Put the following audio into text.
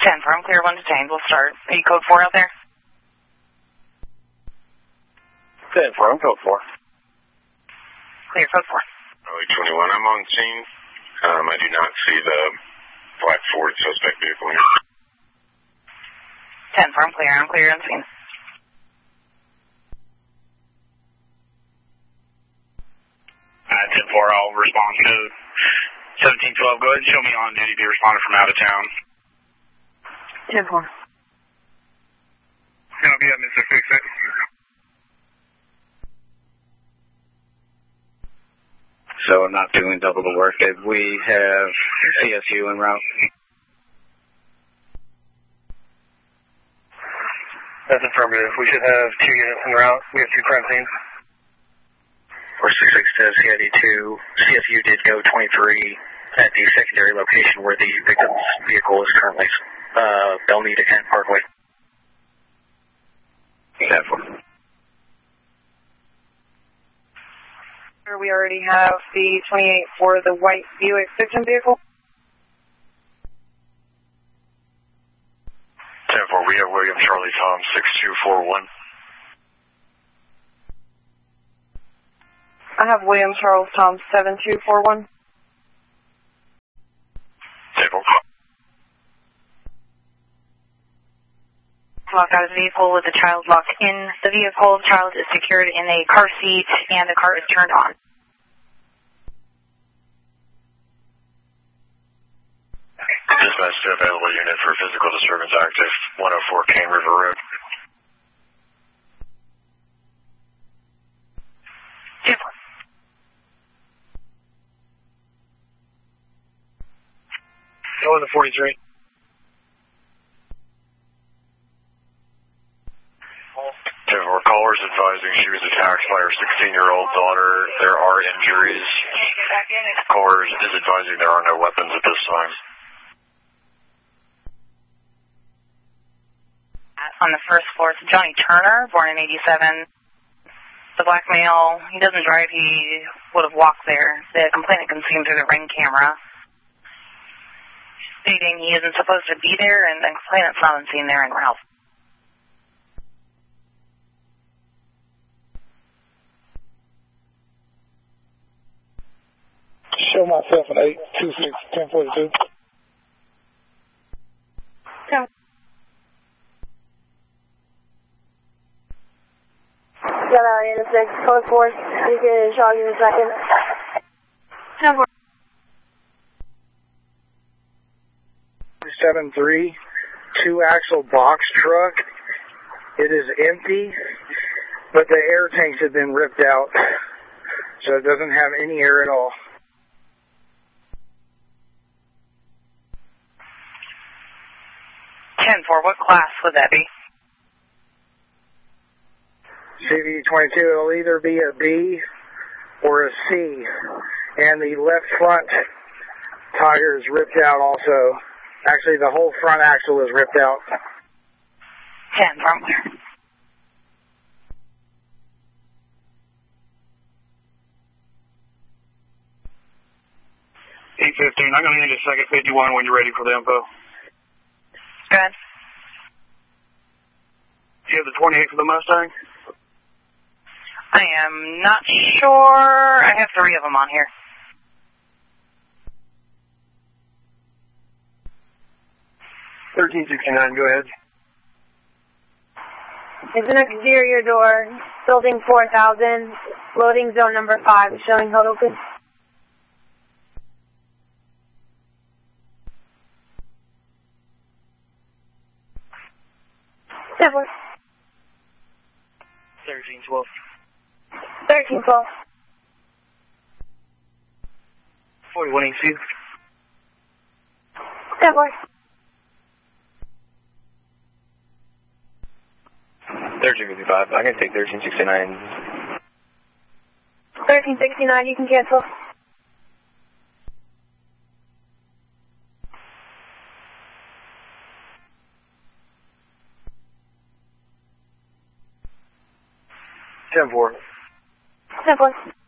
10 firm, clear 1 detained. We'll start. Are you code 4 out there? 10 firm, code 4. Clear code 4. Early 21, I'm on scene. I do not see the black Ford suspect vehicle here. 10 firm, clear. I'm clear on scene. At 10-4, I'll respond code 1712. Go ahead and show me on duty. Be responding from out of town. 10-4. Gonna be at Mr. Fix It. So I'm not doing double the work. We have CSU en route. That's affirmative. We should have 2 units en route. We have 2 crime scenes. 466 to CID2. CSU did go 23 at the secondary location where the victim's vehicle is currently Belmead to Kent Parkway. 10-4. We already have the 28 for the white Buick victim vehicle. 10-4, we have William Charlie Tom 6241. I have William Charles Tom 7241. 10-4. Locked out of the vehicle with the child locked in the vehicle. The child is secured in a car seat and the car is turned on. Dispatch to available unit for physical disturbance active 104 Cane River Road. 10-4. Go with the 43. Callers advising she was attacked by her 16-year-old daughter. There are injuries. Callers is advising there are no weapons at this time. On the first floor, it's Johnny Turner, born in 87. The black male, he doesn't drive, he would have walked there. The complainant can see him through the ring camera, stating he isn't supposed to be there, and the complainant's not on scene there en route. Show myself an 826 1042. Yeah. Got out of intersection, code 4. You can show you in a second. 10-4. 73, 2-axle box truck. It is empty, but the air tanks have been ripped out, so it doesn't have any air at all. What class would that be? CV22, it'll either be a B or a C, and the left front tire is ripped out also. Actually, the whole front axle is ripped out. 10, front clear. I'm going to need a second 51 when you're ready for the info. Go ahead. You have the 28 for the Mustang? I am not sure. I have 3 of them on here. $13.69, go ahead. It's an exterior door, building 4000, loading zone number 5, showing hold open. Seven. 1312. 1312. 41 EC. 7. 1355. I can take 1369. 1369, you can cancel. Ten four. 7.